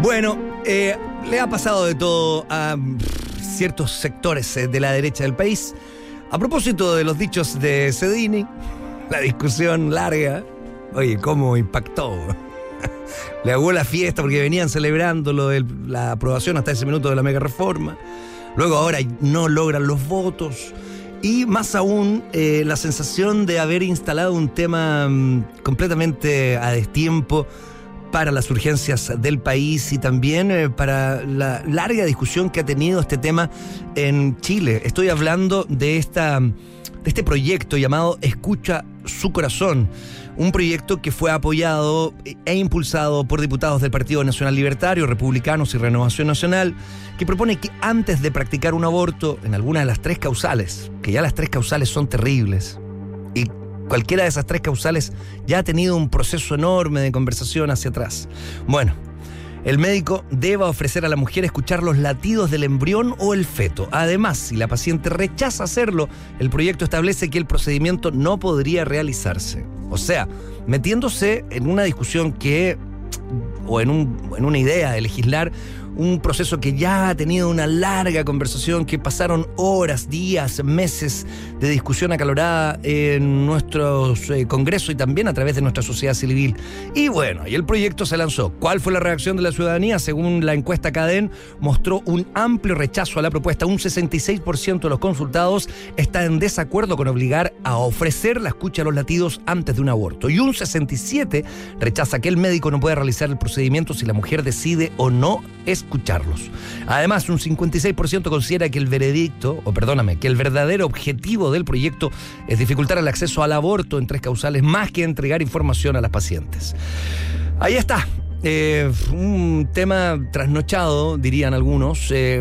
Bueno, le ha pasado de todo a ciertos sectores de la derecha del país. A propósito de los dichos de Sedini, la discusión larga, oye, cómo impactó. Le aguó la fiesta porque venían celebrando lo de la aprobación hasta ese minuto de la mega reforma. Luego ahora no logran los votos. Y más aún, la sensación de haber instalado un tema completamente a destiempo para las urgencias del país y también para la larga discusión que ha tenido este tema en Chile. Estoy hablando de este proyecto llamado Escucha su Corazón, un proyecto que fue apoyado e impulsado por diputados del Partido Nacional Libertario, Republicanos y Renovación Nacional, que propone que antes de practicar un aborto en alguna de las tres causales, que ya las tres causales son terribles, y cualquiera de esas tres causales ya ha tenido un proceso enorme de conversación hacia atrás. Bueno, el médico deba ofrecer a la mujer escuchar los latidos del embrión o el feto. Además, si la paciente rechaza hacerlo, el proyecto establece que el procedimiento no podría realizarse. O sea, metiéndose en una discusión o en una idea de legislar un proceso que ya ha tenido una larga conversación, que pasaron horas, días, meses de discusión acalorada en nuestros congresos y también a través de nuestra sociedad civil. Y bueno, y el proyecto se lanzó. ¿Cuál fue la reacción de la ciudadanía? Según la encuesta CADEN, mostró un amplio rechazo a la propuesta. Un 66% de los consultados está en desacuerdo con obligar a ofrecer la escucha a los latidos antes de un aborto. Y un 67% rechaza que el médico no pueda realizar el procedimiento si la mujer decide o no escucharlos. Además, un 56% considera que el verdadero objetivo del proyecto es dificultar el acceso al aborto en tres causales más que entregar información a las pacientes. Ahí está. Un tema trasnochado, dirían algunos.